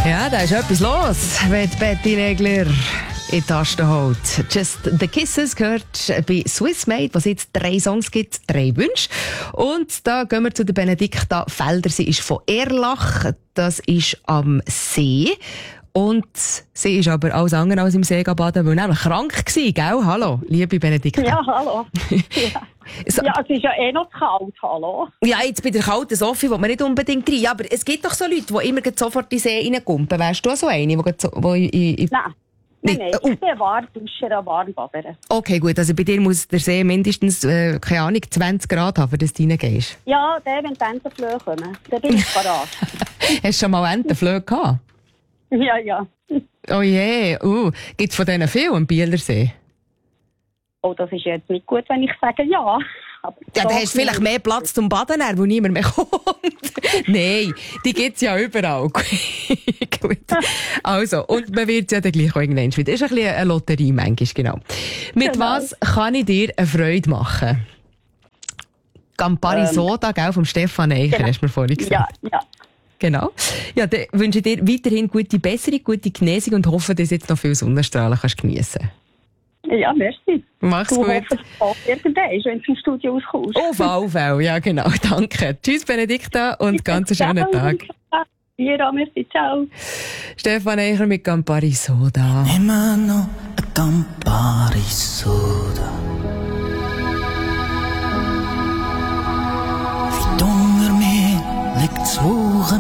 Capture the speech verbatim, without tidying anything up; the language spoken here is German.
Ja, da ist etwas los, wenn die Betty Regler in die Tasten holt. Just the Kisses gehört bei Swiss Made, was jetzt drei Songs gibt, drei Wünsche. Und da gehen wir zu der Benedikta Felder. Sie ist von Erlach, das ist am See. Und sie ist aber alles andere als im See baden, weil nämlich krank war, gell? Hallo, liebe Benedikta. Ja, hallo. Ja. So. Ja, es ist ja eh noch zu kalt, hallo. Ja, jetzt bei der kalten Sophie will man nicht unbedingt rein, aber es gibt doch so Leute, die immer sofort in den See reinkumpen. Wärst du so eine, die so, wo in, in Nein. Nein, nein, ich bin warm duschen, warm baden. Okay, gut, also bei dir muss der See mindestens, äh, keine Ahnung, zwanzig Grad haben, dass du reingehst. Ja, der, wenn die Entenflöhe kommen, dann bin ich parat. Hast du schon mal Entenflöhe gehabt? Ja, ja. Oh je, uh, gibt es von denen viel am Bielersee? Oh, das ist jetzt nicht gut, wenn ich sage ja. Aber ja, dann hast du vielleicht mehr Platz zum Baden, wo niemand mehr kommt. Nein, die gibt es ja überall. Gut. Also, und man wird ja dann gleich auch irgendwann wieder. Das ist ein bisschen eine Lotterie manchmal, genau. Mit genau. Was kann ich dir eine Freude machen? Campari ähm, Soda, gell, vom Stefan Eicher, genau. Hast du mir vorhin gesagt. Ja, ja. Genau. Ja, dann wünsche ich dir weiterhin gute Besserung, gute Genesung und hoffe, dass du jetzt noch viel Sonnenstrahlen kannst geniessen kannst. Ja, merci. Mach's du gut. Du auch irgendwann, wenn du im Studio rauskommst. Auf alle Fälle, ja genau, danke. Tschüss Benedikta und ganz einen schönen Tag. Ja, merci, ciao. Stefan Eicher mit Campari Soda. Immer noch ein Campari Soda. Wie unter mir liegt das Wochen